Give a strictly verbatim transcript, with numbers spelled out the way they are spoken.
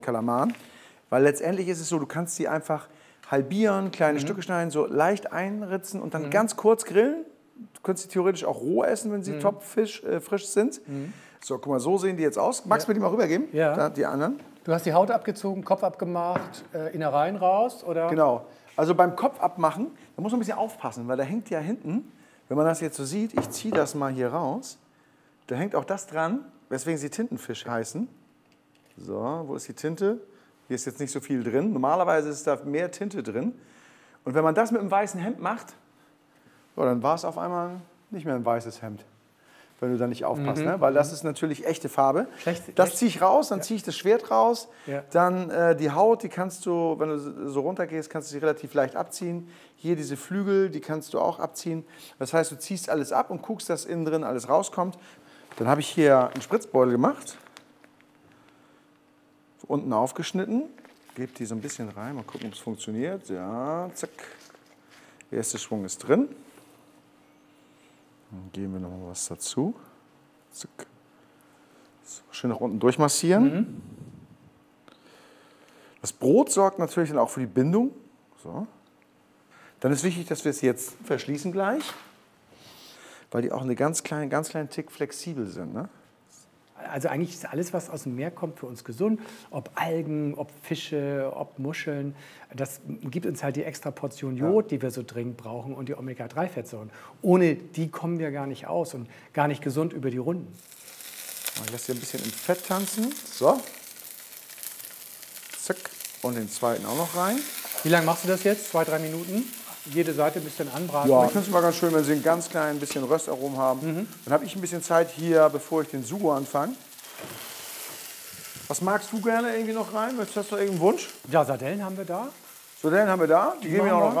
Kalamaren. Weil letztendlich ist es so, du kannst sie einfach halbieren, kleine mhm. Stücke schneiden, so leicht einritzen und dann mhm. ganz kurz grillen. Du könntest sie theoretisch auch roh essen, wenn sie mhm. topfisch äh, frisch sind. Mhm. So, guck mal, so sehen die jetzt aus. Magst du ja. mir die mal rübergeben? Ja. Da, die anderen. Du hast die Haut abgezogen, Kopf abgemacht, äh, Innereien raus, oder? Genau. Also beim Kopf abmachen, da muss man ein bisschen aufpassen, weil da hängt ja hinten, wenn man das jetzt so sieht, ich ziehe das mal hier raus, da hängt auch das dran, weswegen sie Tintenfisch heißen. So, wo ist die Tinte? Hier ist jetzt nicht so viel drin. Normalerweise ist da mehr Tinte drin. Und wenn man das mit einem weißen Hemd macht, so, dann war es auf einmal nicht mehr ein weißes Hemd, wenn du da nicht aufpasst. Mhm. Ne? Weil das ist natürlich echte Farbe. Schlecht, das ziehe ich raus, dann ja. ziehe ich das Schwert raus. Ja. Dann äh, die Haut, die kannst du, wenn du so runter gehst, kannst du sie relativ leicht abziehen. Hier diese Flügel, die kannst du auch abziehen. Das heißt, du ziehst alles ab und guckst, dass innen drin alles rauskommt. Dann habe ich hier einen Spritzbeutel gemacht. So unten aufgeschnitten. Gebe die so ein bisschen rein, mal gucken, ob es funktioniert. Ja, zack. Der erste Schwung ist drin. Dann geben wir noch mal was dazu. Zack. So, schön nach unten durchmassieren. Mhm. Das Brot sorgt natürlich dann auch für die Bindung. So. Dann ist wichtig, dass wir es jetzt verschließen gleich, weil die auch eine ganz kleine, ganz kleinen Tick flexibel sind. Ne? Also eigentlich ist alles, was aus dem Meer kommt, für uns gesund. Ob Algen, ob Fische, ob Muscheln. Das gibt uns halt die extra Portion Jod, ja. die wir so dringend brauchen, und die Omega drei Fettsäuren. Ohne die kommen wir gar nicht aus und gar nicht gesund über die Runden. Ich lasse hier ein bisschen im Fett tanzen. So. Zack. Und den zweiten auch noch rein. Wie lange machst du das jetzt? Zwei, drei Minuten? Jede Seite ein bisschen anbraten? Ja, ich finde es mal ganz schön, wenn sie ein ganz klein bisschen Röstaromen haben. Mhm. Dann habe ich ein bisschen Zeit hier, bevor ich den Sugo anfange. Was magst du gerne irgendwie noch rein? Hast du irgendeinen Wunsch? Ja, Sardellen haben wir da. Sardellen haben wir da. Die, die geben wir auch noch rein.